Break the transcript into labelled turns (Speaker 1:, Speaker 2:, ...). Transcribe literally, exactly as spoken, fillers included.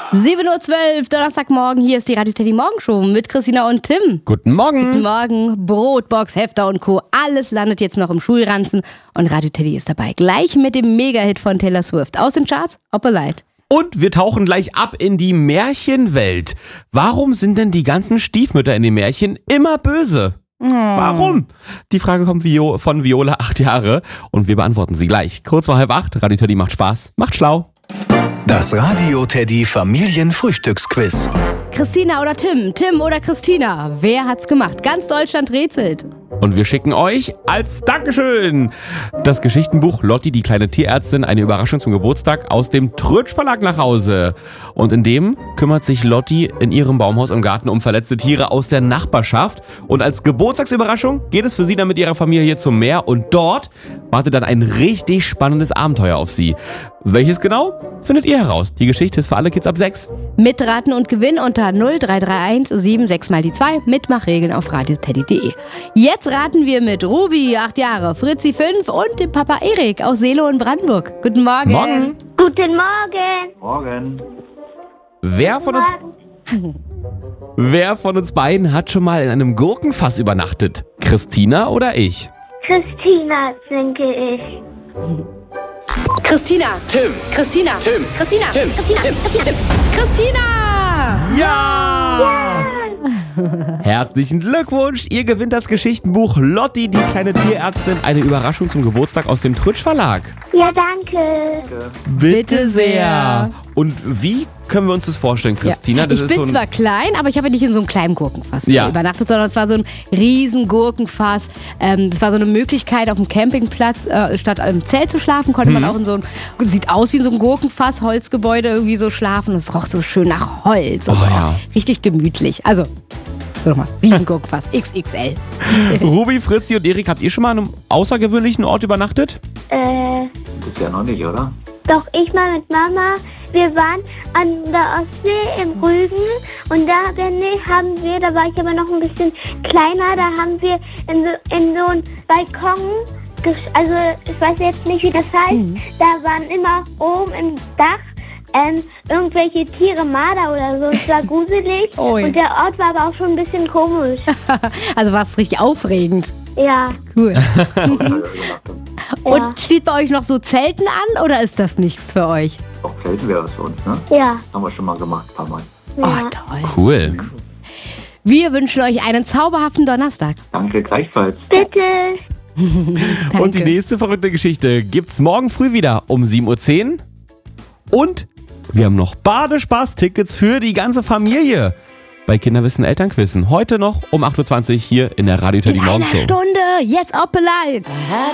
Speaker 1: sieben Uhr zwölf, Donnerstagmorgen, hier ist die Radio Teddy Morgenshow mit Christina und Tim.
Speaker 2: Guten Morgen.
Speaker 1: Guten Morgen, Brotbox, Hefter und Co. Alles landet jetzt noch im Schulranzen und Radio Teddy ist dabei. Gleich mit dem Mega-Hit von Taylor Swift. Aus den Charts, Opalite.
Speaker 2: Und wir tauchen gleich ab in die Märchenwelt. Warum sind denn die ganzen Stiefmütter in den Märchen immer böse? Warum? Die Frage kommt von Viola, acht Jahre, und wir beantworten sie gleich. Kurz vor halb acht, Radio Teddy macht Spaß, macht schlau.
Speaker 3: Das Radio Teddy Familienfrühstücksquiz.
Speaker 1: Christina oder Tim? Tim oder Christina? Wer hat's gemacht? Ganz Deutschland rätselt.
Speaker 2: Und wir schicken euch als Dankeschön das Geschichtenbuch Lotti, die kleine Tierärztin, eine Überraschung zum Geburtstag aus dem Trötsch Verlag nach Hause. Und in dem kümmert sich Lotti in ihrem Baumhaus im Garten um verletzte Tiere aus der Nachbarschaft. Und als Geburtstagsüberraschung geht es für sie dann mit ihrer Familie zum Meer. Und dort wartet dann ein richtig spannendes Abenteuer auf sie. Welches genau, findet ihr heraus. Die Geschichte ist für alle Kids ab sechs.
Speaker 1: Mitraten und Gewinn unter null drei drei eins sieben sechs mal die zwei. Mitmachregeln auf radioteddy punkt de. Jetzt raten wir mit Ruby, acht Jahre, Fritzi, fünf und dem Papa Erik aus Seelow in Brandenburg. Guten Morgen.
Speaker 2: Morgen.
Speaker 4: Guten Morgen.
Speaker 5: Morgen.
Speaker 2: Wer von uns, wer von uns beiden hat schon mal in einem Gurkenfass übernachtet? Christina oder ich?
Speaker 4: Christina, denke ich.
Speaker 1: Christina.
Speaker 2: Tim.
Speaker 1: Christina.
Speaker 2: Tim.
Speaker 1: Christina.
Speaker 2: Tim.
Speaker 1: Christina.
Speaker 2: Tim.
Speaker 1: Christina. Tim. Christina.
Speaker 2: Ja! Herzlichen Glückwunsch! Ihr gewinnt das Geschichtenbuch Lotti, die kleine Tierärztin, eine Überraschung zum Geburtstag aus dem Trötsch Verlag.
Speaker 4: Ja, danke.
Speaker 1: Bitte sehr.
Speaker 2: Und wie können wir uns das vorstellen, Christina?
Speaker 1: Ja.
Speaker 2: Das
Speaker 1: ich
Speaker 2: ist
Speaker 1: bin
Speaker 2: so ein
Speaker 1: zwar klein, aber ich habe nicht in so einem kleinen Gurkenfass
Speaker 2: Ja.
Speaker 1: übernachtet, sondern es war so ein riesen Gurkenfass. Ähm, das war so eine Möglichkeit, auf dem Campingplatz äh, statt im Zelt zu schlafen, konnte man auch in so ein, sieht aus wie so ein Gurkenfass, Holzgebäude irgendwie so schlafen. Es roch so schön nach Holz und
Speaker 2: Oh,
Speaker 1: so.
Speaker 2: ja.
Speaker 1: Richtig gemütlich. Also, so nochmal, riesen Gurkenfass, X X L.
Speaker 2: Ruby, Fritzi und Erik, habt ihr schon mal an einem außergewöhnlichen Ort übernachtet?
Speaker 4: Äh,
Speaker 5: Bisher noch nicht, oder?
Speaker 4: doch ich mal mit Mama. Wir waren an der Ostsee im Rügen und da bin ich, haben wir, da war ich aber noch ein bisschen kleiner, da haben wir in so, in so einen Balkon, gesch- also ich weiß jetzt nicht, wie das heißt,
Speaker 1: Mhm.
Speaker 4: da waren immer oben im Dach ähm, irgendwelche Tiere, Marder oder so, es war gruselig
Speaker 1: Ui.
Speaker 4: und der Ort war aber auch schon ein bisschen komisch.
Speaker 1: Also war es richtig aufregend.
Speaker 4: Ja,
Speaker 1: Cool.
Speaker 4: ja,
Speaker 1: Und steht bei euch noch so Zelten an oder ist das nichts für euch?
Speaker 5: Auch selten wäre es für uns, ne?
Speaker 4: ja,
Speaker 5: Haben wir schon mal gemacht, ein paar Mal.
Speaker 1: Oh,
Speaker 4: ja.
Speaker 1: toll.
Speaker 2: Cool.
Speaker 1: Wir wünschen euch einen zauberhaften Donnerstag.
Speaker 5: Danke, gleichfalls.
Speaker 4: Bitte.
Speaker 1: Danke.
Speaker 2: Und die nächste verrückte Geschichte gibt's morgen früh wieder um sieben Uhr zehn. Und wir haben noch Badespaß-Tickets für die ganze Familie bei Kinderwissen Elternquissen. Heute noch um acht Uhr zwanzig hier in der Radio Teddy
Speaker 1: In einer
Speaker 2: Morgenshow.
Speaker 1: Stunde, jetzt Opelite.